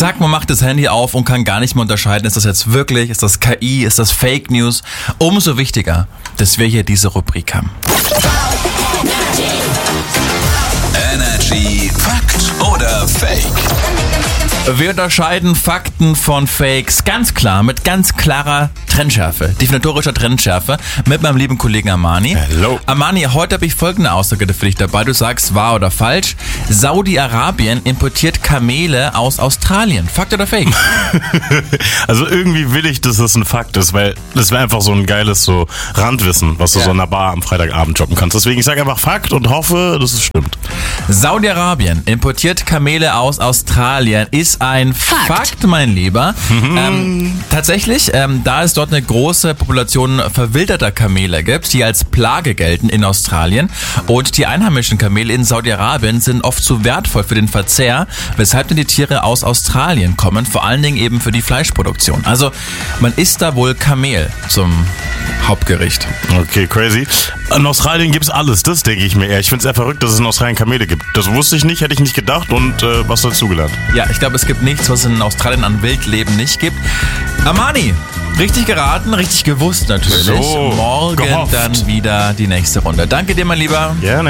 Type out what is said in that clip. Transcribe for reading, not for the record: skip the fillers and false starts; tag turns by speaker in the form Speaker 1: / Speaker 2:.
Speaker 1: Zack, man macht das Handy auf und kann gar nicht mehr unterscheiden, ist das jetzt wirklich, ist das KI, ist das Fake News? Umso wichtiger, dass wir hier diese Rubrik haben.
Speaker 2: Energy Fakt oder Fake?
Speaker 1: Wir unterscheiden Fakten von Fakes ganz klar, mit ganz klarer Trennschärfe, definitorischer Trennschärfe, mit meinem lieben Kollegen Armani.
Speaker 3: Hello.
Speaker 1: Armani, heute habe ich folgende Aussage für dich dabei. Du sagst wahr oder falsch. Saudi-Arabien importiert Kamele aus Australien. Fakt oder Fake?
Speaker 3: Also irgendwie will ich, dass das ein Fakt ist, weil das wäre einfach so ein geiles so Randwissen, was du so in einer Bar am Freitagabend shoppen kannst. Deswegen, ich sage einfach Fakt und hoffe, dass es stimmt.
Speaker 1: Saudi-Arabien importiert Kamele aus Australien. Ist ein Fakt, mein Lieber. Tatsächlich, da es dort eine große Population verwilderter Kamele gibt, die als Plage gelten in Australien, und die einheimischen Kamele in Saudi-Arabien sind oft zu wertvoll für den Verzehr, weshalb dann die Tiere aus Australien kommen, vor allen Dingen eben für die Fleischproduktion. Also man isst da wohl Kamel zum Hauptgericht.
Speaker 3: Okay, crazy. In Australien gibt's alles, das denke ich mir eher. Ich finde es eher verrückt, dass es in Australien Kamele gibt. Das wusste ich nicht, hätte ich nicht gedacht und was dazugelernt.
Speaker 1: Ja, ich glaube, es gibt nichts, was es in Australien an Wildleben nicht gibt. Armani, richtig geraten, richtig gewusst natürlich.
Speaker 3: So,
Speaker 1: Morgen
Speaker 3: gehofft.
Speaker 1: dann wieder die nächste Runde. Danke dir, mein Lieber.
Speaker 3: Gerne.